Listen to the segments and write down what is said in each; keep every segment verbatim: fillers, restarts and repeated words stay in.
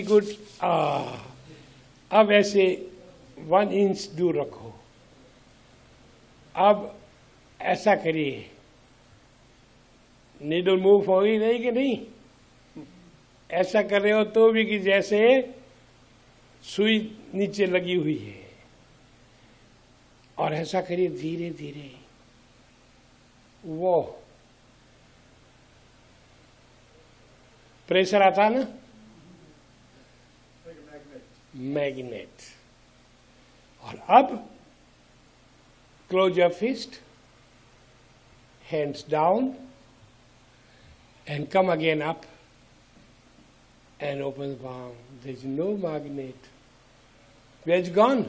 Good. अब ऐसे one inch दूर रखो। अब ऐसा करिए, नीडल मूव होगी नहीं कि नहीं? ऐसा कर रहे हो तो भी कि जैसे सुई नीचे लगी हुई है। और ऐसा करिए धीरे धीरे। वो प्रेशर आता ना, मैग्नेट। और अब close your fist, hands down, and come again up and open the palm. There's no magnet. Where's gone?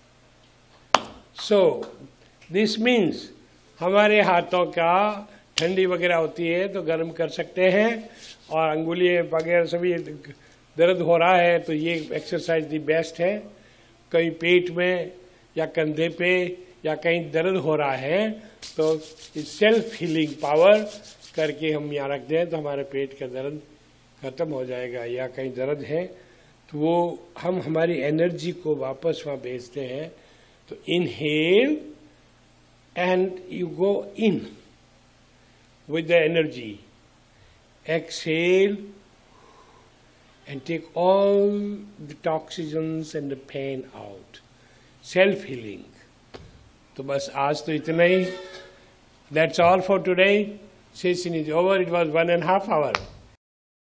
So this means हमारे हाथों का ठंडी वगैरह होती है तो गर्म कर सकते हैं, और अंगुलियां वगैरह सभी दर्द हो रहा है तो ये एक्सरसाइज दी बेस्ट है। कहीं पेट में या कंधे पे या कहीं दर्द हो रहा है तो सेल्फ हीलिंग पावर करके हम यहाँ रख दें तो हमारे पेट का दर्द खत्म हो जाएगा। या कहीं दर्द है तो वो हम हमारी एनर्जी को वापस वहाँ भेजते हैं। तो inhale and you go in with the energy, exhale and take all the toxins and the pain out. Self healing. तो बस आज तो इतना ही. That's all for today. Session is over. It was one and a half hour.